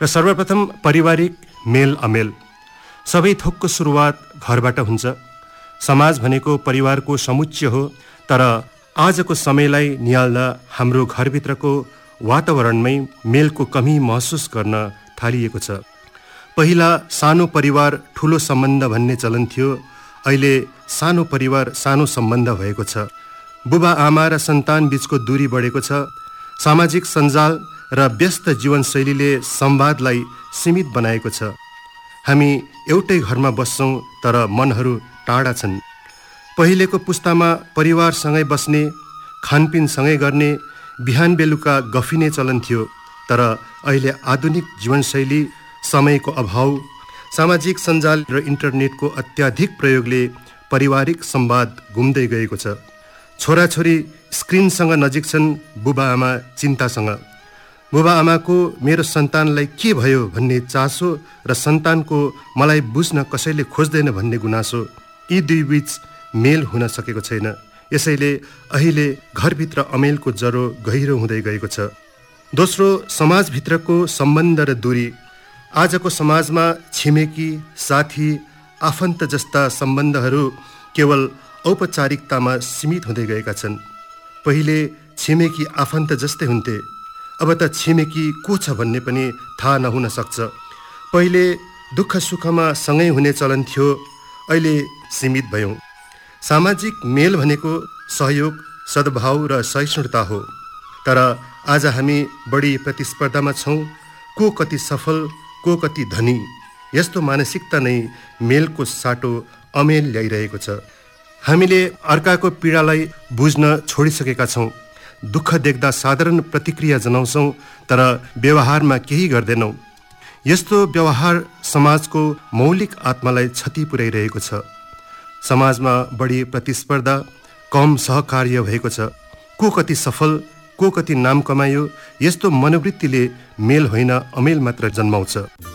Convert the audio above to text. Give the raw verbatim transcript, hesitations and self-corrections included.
र सर्वप्रथम पारिवारिक मेल अमेल। सबै थोकको सुरुवात घरबाट हुन्छ। समाज भनेको परिवारको समुच्चय हो, तर आजको समयलाई निहाल्दा हाम्रो घरभित्रको वातावरणमै मेलको कमी महसुस गर्न थालिएको छ। पहिला सानो परिवार ठुलो सम्बन्ध भन्ने चलन थियो, अहिले सानो परिवार सानो सम्बन्ध भएको छ। बुबा आमा र सन्तान बीचको दूरी बढेको छ। सामाजिक सञ्जाल र व्यस्त जीवनशैलीले संवादलाई सीमित बनाएको छ। हामी एउटै घरमा बस्छौँ तर मनहरू टाढा छन्। पहिलेको पुस्तामा परिवारसँगै बस्ने, खानपिनसँगै गर्ने, बिहान बेलुका गफिने चलन थियो, तर अहिले आधुनिक जीवनशैली, समयको अभाव, सामाजिक सञ्जाल र इन्टरनेटको अत्याधिक प्रयोगले पारिवारिक संवाद गुम्दै गएको छ। छोराछोरी स्क्रिनसँग नजिक छन्, बुबा आमा चिन्तासँग। बुबा आमाको मेरो सन्तानलाई के भयो भन्ने चासो र सन्तानको मलाई बुझ्न कसैले खोज्दैन भन्ने गुनासो, यी दुई बीच मेल हुन सकेको छैन। यसैले अहिले घरभित्र अमेलको जरो गहिरो हुँदै गएको छ। दोस्रो, समाजभित्रको सम्बन्ध र दूरी। आजको समाजमा छिमेकी, साथी, आफन्त जस्ता सम्बन्धहरू केवल औपचारिकतामा सीमित हुँदै गएका छन्। पहिले छिमेकी आफन्त जस्तै हुन्थे, अब त छिमेकी को छ भन्ने पनि थाहा नहुन सक्छ। पहिले दुःख सुखमा सँगै हुने चलन थियो, अहिले सीमित भयौँ। सामाजिक मेल भनेको सहयोग, सद्भाव र सहिष्णुता हो, तर आज हामी बढी प्रतिस्पर्धामा छौँ। को कति सफल, को कति धनी, यस्तो मानसिकता नै मेलको साटो अमेल ल्याइरहेको छ। हामीले अर्काको पीडालाई बुझ्न छोडिसकेका छौँ। दुःख देख्दा साधारण प्रतिक्रिया जनाउँछौँ, तर व्यवहारमा केही गर्दैनौँ। यस्तो व्यवहार समाजको मौलिक आत्मालाई क्षति पुर्याइरहेको छ। समाजमा बढी प्रतिस्पर्धा, कम सहकार्य भएको छ। को कति सफल, को कति नाम कमायो, यस्तो मनोवृत्तिले मेल होइन अमेल मात्र जन्माउँछ।